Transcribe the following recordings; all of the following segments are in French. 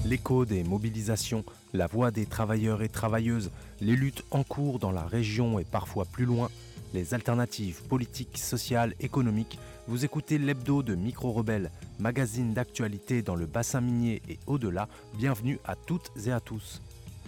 l'écho des mobilisations, la voix des travailleurs et travailleuses, les luttes en cours dans la région et parfois plus loin, les alternatives politiques, sociales, économiques. Vous écoutez l'hebdo de Micro-Rebelle, magazine d'actualité dans le bassin minier et au-delà. Bienvenue à toutes et à tous.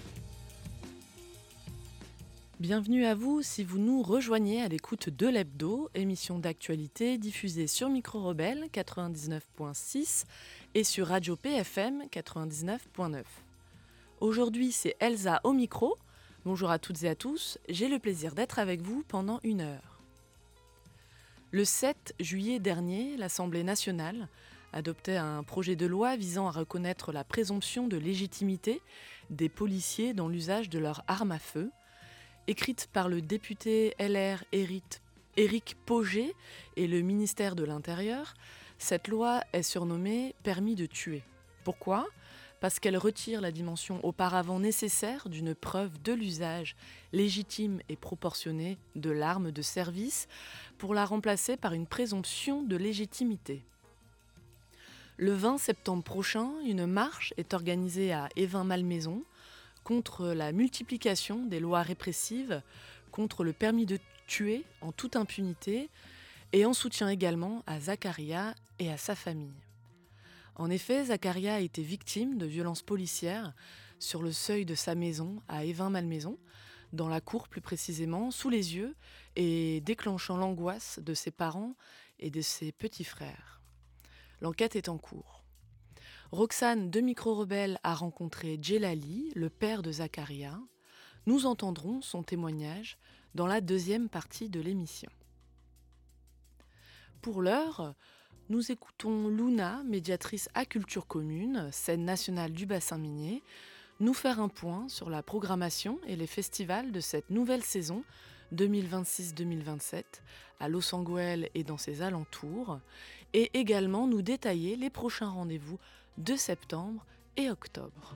Bienvenue à vous si vous nous rejoignez à l'écoute de l'hebdo, émission d'actualité diffusée sur Micro-Rebelle 99.6 et sur Radio PFM 99.9. Aujourd'hui, c'est Elsa au micro. Bonjour à toutes et à tous, j'ai le plaisir d'être avec vous pendant 1 heure. Le 7 juillet dernier, l'Assemblée nationale adoptait un projet de loi visant à reconnaître la présomption de légitimité des policiers dans l'usage de leurs armes à feu. Écrite par le député LR Éric Pauget et le ministère de l'Intérieur, cette loi est surnommée « Permis de tuer ». Pourquoi ? Parce qu'elle retire la dimension auparavant nécessaire d'une preuve de l'usage légitime et proportionné de l'arme de service pour la remplacer par une présomption de légitimité. Le 20 septembre prochain, une marche est organisée à Évin-Malmaison contre la multiplication des lois répressives, contre le permis de tuer en toute impunité et en soutien également à Zakaria et à sa famille. En effet, Zakaria a été victime de violences policières sur le seuil de sa maison à Évin-Malmaison, dans la cour plus précisément, sous les yeux et déclenchant l'angoisse de ses parents et de ses petits frères. L'enquête est en cours. Roxane de Micro-Rebelle a rencontré Djelali, le père de Zakaria. Nous entendrons son témoignage dans la deuxième partie de l'émission. Pour l'heure, nous écoutons Luna, médiatrice à Culture Commune, scène nationale du bassin minier, nous faire un point sur la programmation et les festivals de cette nouvelle saison 2026-2027 à Los Angeles et dans ses alentours, et également nous détailler les prochains rendez-vous de septembre et octobre.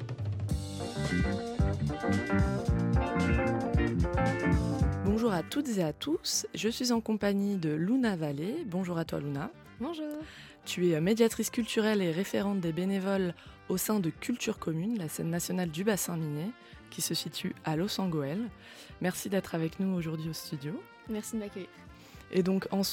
Bonjour à toutes et à tous, je suis en compagnie de Luna Vallée. Bonjour à toi Luna. Bonjour. Tu es médiatrice culturelle et référente des bénévoles au sein de Culture Commune, la scène nationale du bassin minier, qui se situe à Los Angeles. Merci d'être avec nous aujourd'hui au studio. Merci de m'accueillir. Et donc